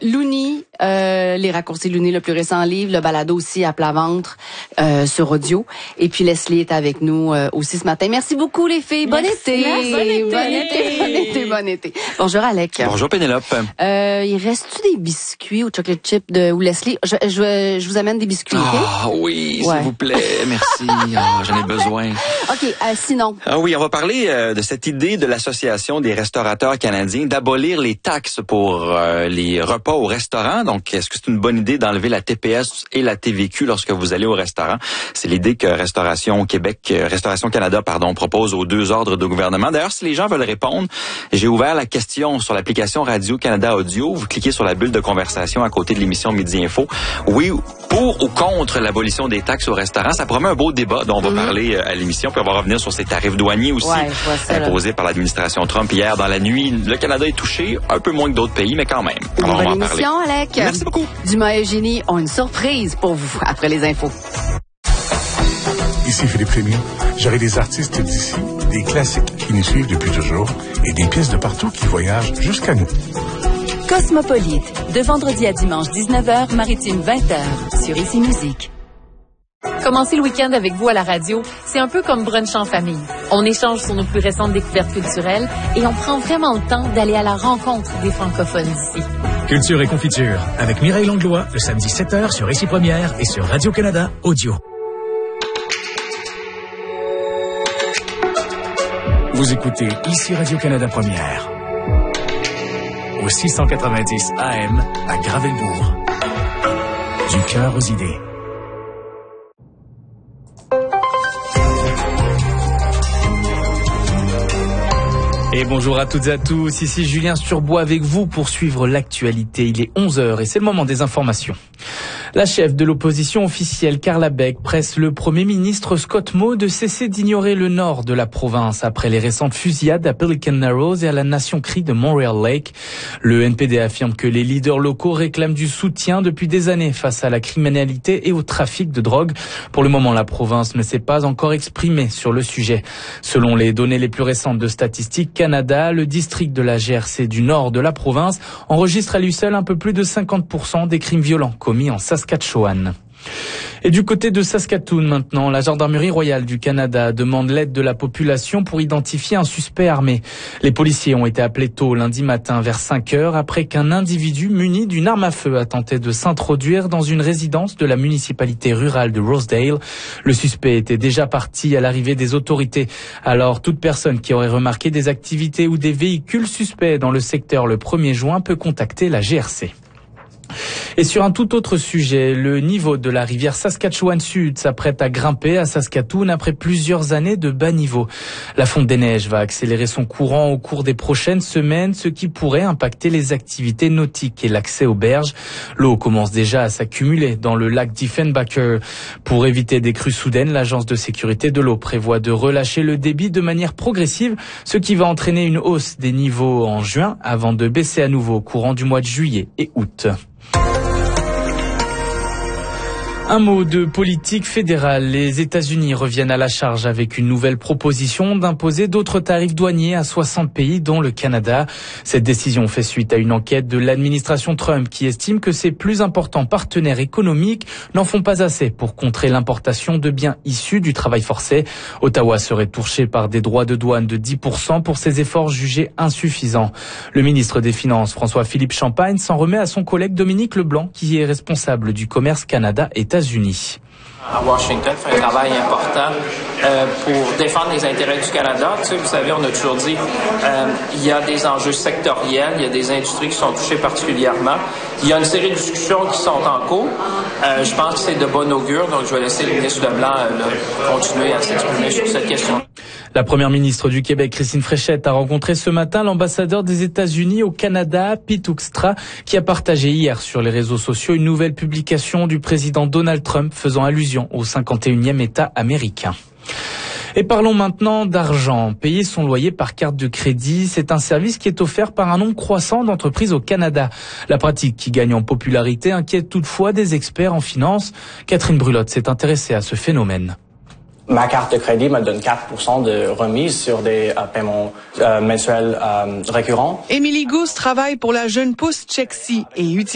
Looney, les raccourcis Looney, le plus récent livre, le balado aussi à plat ventre sur audio. Et puis Leslie est avec nous aussi ce matin. Merci beaucoup les filles. Bon été. Bon été. Bonjour Alec. Bonjour Pénélope. Il reste-tu des biscuits au chocolate chip ou Leslie? Je vous amène des biscuits. Ah oui, s'il vous plaît, merci. J'en ai besoin. OK, sinon. Ah oui, on va parler de cette idée de l'Association des restaurateurs canadiens d'abolir les taxes pour les repas au restaurant. Donc, est-ce que c'est une bonne idée d'enlever la TPS et la TVQ lorsque vous allez au restaurant? C'est l'idée que Restauration Canada, propose aux deux ordres de gouvernement. D'ailleurs, si les gens veulent répondre, j'ai ouvert la question sur l'application Radio-Canada Audio. Vous cliquez sur la bulle de conversation à côté de l'émission Midi Info. Oui, pour ou contre l'abolition des taxes au restaurant. Ça promet un beau débat dont on va parler à l'émission. Puis on va revenir sur ces tarifs douaniers aussi imposés par l'administration Trump hier dans la nuit. Le Canada est touché, un peu moins que d'autres pays, mais quand même. Alors, bonne émission, Alec. Merci beaucoup. Dumas et Eugénie ont une surprise pour vous après les infos. Ici Philippe Fémieux. J'aurai des artistes d'ici, des classiques qui nous suivent depuis toujours et des pièces de partout qui voyagent jusqu'à nous. Cosmopolite, de vendredi à dimanche 19h, maritime 20h, sur Ici Musique. Commencer le week-end avec vous à la radio, c'est un peu comme brunch en famille. On échange sur nos plus récentes découvertes culturelles et on prend vraiment le temps d'aller à la rencontre des francophones d'ici. Culture et confiture, avec Mireille Langlois, le samedi 7h sur Ici Première et sur Radio-Canada Audio. Vous écoutez Ici Radio-Canada Première. Au 690 AM à Gravelbourg. Du cœur aux idées. Et bonjour à toutes et à tous, ici Julien Sturbois avec vous pour suivre l'actualité. Il est 11h et c'est le moment des informations. La chef de l'opposition officielle, Carla Beck, presse le Premier ministre Scott Moe de cesser d'ignorer le nord de la province après les récentes fusillades à Pelican Narrows et à la Nation Cree de Montreal Lake. Le NPD affirme que les leaders locaux réclament du soutien depuis des années face à la criminalité et au trafic de drogue. Pour le moment, la province ne s'est pas encore exprimée sur le sujet. Selon les données les plus récentes de Statistique Canada, le district de la GRC du nord de la province enregistre à lui seul un peu plus de 50% des crimes violents commis en Saskatchewan. Et du côté de Saskatoon maintenant, la Gendarmerie royale du Canada demande l'aide de la population pour identifier un suspect armé. Les policiers ont été appelés tôt lundi matin vers 5h après qu'un individu muni d'une arme à feu a tenté de s'introduire dans une résidence de la municipalité rurale de Rosedale. Le suspect était déjà parti à l'arrivée des autorités. Alors toute personne qui aurait remarqué des activités ou des véhicules suspects dans le secteur le 1er juin peut contacter la GRC. Et sur un tout autre sujet, le niveau de la rivière Saskatchewan Sud s'apprête à grimper à Saskatoon après plusieurs années de bas niveau. La fonte des neiges va accélérer son courant au cours des prochaines semaines, ce qui pourrait impacter les activités nautiques et l'accès aux berges. L'eau commence déjà à s'accumuler dans le lac Diefenbaker. Pour éviter des crues soudaines, l'agence de sécurité de l'eau prévoit de relâcher le débit de manière progressive, ce qui va entraîner une hausse des niveaux en juin avant de baisser à nouveau au courant du mois de juillet et août. Un mot de politique fédérale. Les États-Unis reviennent à la charge avec une nouvelle proposition d'imposer d'autres tarifs douaniers à 60 pays, dont le Canada. Cette décision fait suite à une enquête de l'administration Trump qui estime que ses plus importants partenaires économiques n'en font pas assez pour contrer l'importation de biens issus du travail forcé. Ottawa serait touché par des droits de douane de 10% pour ses efforts jugés insuffisants. Le ministre des Finances, François-Philippe Champagne, s'en remet à son collègue Dominique Leblanc, qui est responsable du commerce Canada-États-Unis. À Washington, fait un travail important pour défendre les intérêts du Canada. Tu sais, vous savez, on a toujours dit il y a des enjeux sectoriels, il y a des industries qui sont touchées particulièrement. Il y a une série de discussions qui sont en cours. Je pense que c'est de bon augure, donc je vais laisser le ministre Leblanc continuer à s'exprimer sur cette question. La première ministre du Québec, Christine Fréchette, a rencontré ce matin l'ambassadeur des États-Unis au Canada, Pete Hoekstra, qui a partagé hier sur les réseaux sociaux une nouvelle publication du président Donald Trump faisant allusion au 51e État américain. Et parlons maintenant d'argent. Payer son loyer par carte de crédit, c'est un service qui est offert par un nombre croissant d'entreprises au Canada. La pratique qui gagne en popularité inquiète toutefois des experts en finance. Catherine Brulotte s'est intéressée à ce phénomène. Ma carte de crédit me donne 4% de remise sur des paiements mensuels récurrents. Émilie Gousse travaille pour la jeune pousse Chexi et utilise